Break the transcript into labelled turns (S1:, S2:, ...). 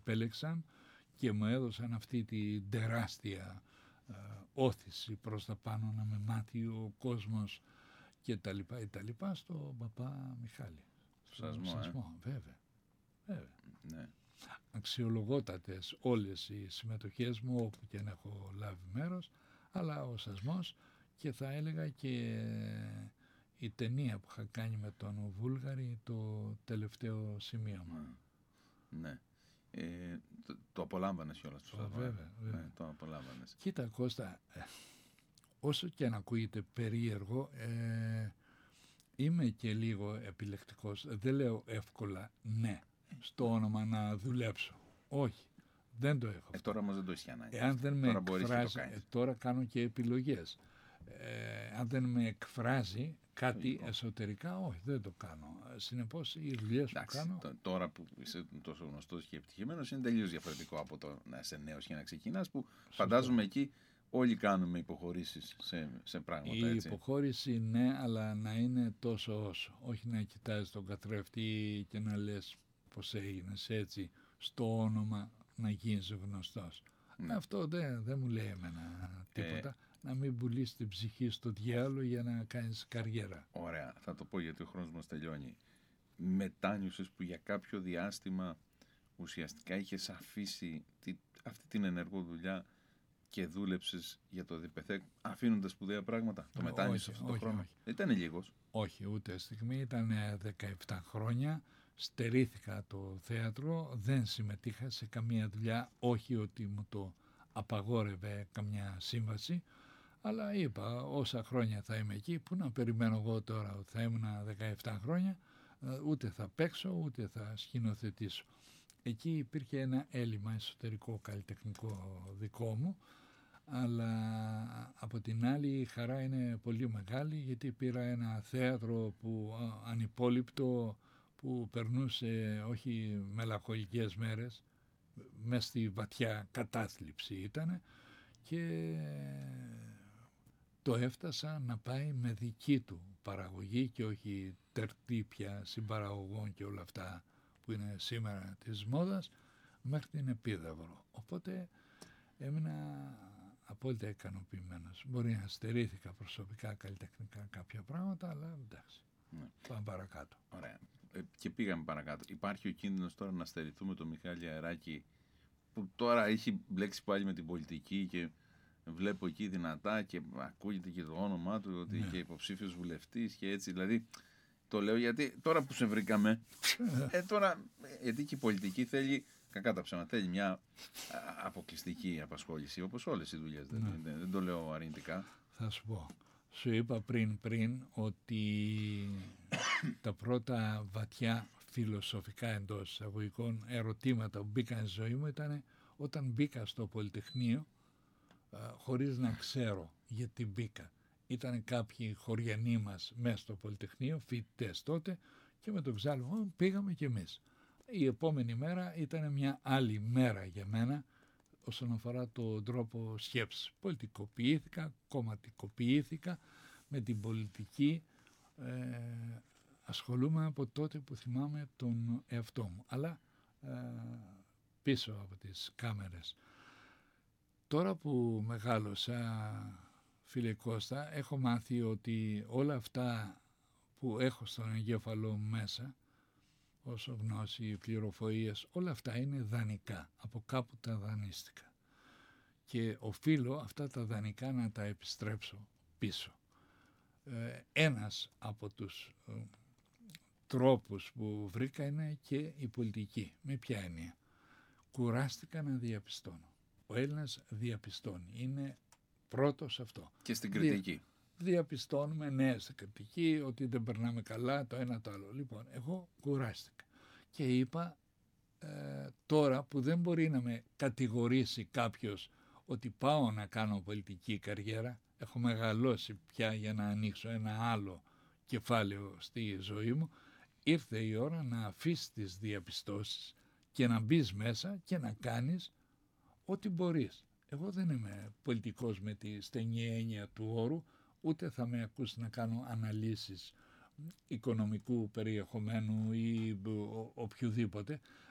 S1: επέλεξαν και μου έδωσαν αυτή τη τεράστια όθηση προς τα πάνω, να με μάθει ο κόσμος και τα λοιπά στο παπά Μιχάλη.
S2: Στο Σασμό,
S1: βέβαια.
S2: Ναι.
S1: Αξιολογότατες όλες οι συμμετοχές μου όπου και να έχω λάβει μέρος, αλλά ο Σασμός και θα έλεγα και η ταινία που είχα κάνει με τον Βούλγαρη, το τελευταίο σημείωμα.
S2: Ναι. Το απολάμβανες κιόλας του Σασμό.
S1: Βέβαια.
S2: Ναι, το απολάμβανες.
S1: Κοίτα Κώστα, όσο και αν ακούγεται περίεργο, είμαι και λίγο επιλεκτικός. Δεν λέω εύκολα ναι στο όνομα να δουλέψω. Όχι, δεν το έχω.
S2: Τώρα όμως δεν το έχει ανάγκη.
S1: Εάν δεν με εκφράζει, τώρα κάνω και επιλογές. Αν δεν με εκφράζει κάτι εσωτερικά, όχι, δεν το κάνω. Συνεπώς οι δουλειές που κάνω...
S2: Τώρα που είσαι τόσο γνωστός και επιτυχημένος είναι τελείως διαφορετικό από το να είσαι νέος και να ξεκινάς, που φαντάζομαι εκεί όλοι κάνουμε υποχωρήσεις σε πράγματα.
S1: Η υποχώρηση ναι, αλλά να είναι τόσο όσο. Όχι να κοιτάζεις τον καθρέφτη και να λες πως έγινες έτσι στο όνομα να γίνεις γνωστός. Ναι. Αυτό δεν μου λέει εμένα τίποτα. Να μην πουλήσεις την ψυχή στο διάολο για να κάνεις καριέρα.
S2: Ωραία, θα το πω γιατί ο χρόνος μας τελειώνει. Μετάνιωσες που για κάποιο διάστημα ουσιαστικά είχες αφήσει αυτή την ενεργό δουλειά και δούλεψες για το ΔΠΘ αφήνοντας σπουδαία πράγματα? Το μετάνιωσες αυτόν τον χρόνο? Ήταν λίγος?
S1: Όχι, ούτε στιγμή. Ήταν 17 χρόνια. Στερήθηκα το θέατρο, δεν συμμετείχα σε καμία δουλειά, όχι ότι μου το απαγόρευε καμιά σύμβαση, αλλά είπα όσα χρόνια θα είμαι εκεί, που να περιμένω εγώ τώρα ότι θα ήμουν 17 χρόνια, ούτε θα παίξω ούτε θα σκηνοθετήσω. Εκεί υπήρχε ένα έλλειμμα εσωτερικό καλλιτεχνικό δικό μου, αλλά από την άλλη η χαρά είναι πολύ μεγάλη, γιατί πήρα ένα θέατρο που ανυπόλοιπτο, που περνούσε όχι μελαγχολικές μέρες, μες στη βαθιά κατάθλιψη ήταν, και το έφτασα να πάει με δική του παραγωγή και όχι τερτύπια συμπαραγωγών και όλα αυτά που είναι σήμερα της μόδας, μέχρι την Επίδαυρο. Οπότε έμεινα απόλυτα ικανοποιημένος. Μπορεί να στερήθηκα προσωπικά καλλιτεχνικά κάποια πράγματα, αλλά εντάξει. Ναι. Πάμε παρακάτω.
S2: Ωραία. Και πήγαμε παρακάτω. Υπάρχει ο κίνδυνος τώρα να στερηθούμε τον Μιχάλη Αεράκη, που τώρα έχει μπλέξει πάλι με την πολιτική και βλέπω εκεί δυνατά και ακούγεται και το όνομά του ότι και υποψήφιος βουλευτής και έτσι. Δηλαδή το λέω γιατί τώρα που σε βρήκαμε, τώρα, γιατί και η πολιτική θέλει, κακά τα ψέματα, θέλει μια αποκλειστική απασχόληση, όπως όλες οι δουλειές. Δεν το λέω αρνητικά.
S1: Θα σου πω. Σου είπα πριν ότι τα πρώτα βαθιά φιλοσοφικά εντός εισαγωγικών ερωτήματα που μπήκαν στη ζωή μου ήταν όταν μπήκα στο Πολυτεχνείο, χωρίς να ξέρω γιατί μπήκα. Ήταν κάποιοι χωριανοί μας μέσα στο Πολυτεχνείο, φοιτητές τότε, και με τον Ξάλο πήγαμε κι εμείς. Η επόμενη μέρα ήταν μια άλλη μέρα για μένα όσον αφορά τον τρόπο σκέψης. Πολιτικοποιήθηκα, κομματικοποιήθηκα με την πολιτική, ασχολούμαι από τότε που θυμάμαι τον εαυτό μου, αλλά πίσω από τις κάμερες. Τώρα που μεγάλωσα, φίλε Κώστα, έχω μάθει ότι όλα αυτά που έχω στον εγκέφαλό μου μέσα, όσο γνώση, πληροφορίες, όλα αυτά είναι δανεικά, από κάπου τα δανείστηκα. Και οφείλω αυτά τα δανεικά να τα επιστρέψω πίσω. Ένας από τους τρόπους που βρήκα είναι και η πολιτική. Με ποια έννοια? Κουράστηκα να διαπιστώνω. Ο Έλληνας διαπιστώνει. Είναι πρώτος αυτό.
S2: Και στην κριτική.
S1: Διαπιστώνουμε, στην κριτική, ότι δεν περνάμε καλά, το ένα το άλλο. Λοιπόν, εγώ κουράστηκα. Και είπα, τώρα που δεν μπορεί να με κατηγορήσει κάποιος ότι πάω να κάνω πολιτική καριέρα, έχω μεγαλώσει πια για να ανοίξω ένα άλλο κεφάλαιο στη ζωή μου, ήρθε η ώρα να αφήσεις τις διαπιστώσεις και να μπεις μέσα και να κάνεις ό,τι μπορείς. Εγώ δεν είμαι πολιτικός με τη στενή έννοια του όρου, ούτε θα με ακούσει να κάνω αναλύσεις οικονομικού περιεχομένου ή οποιοδήποτε,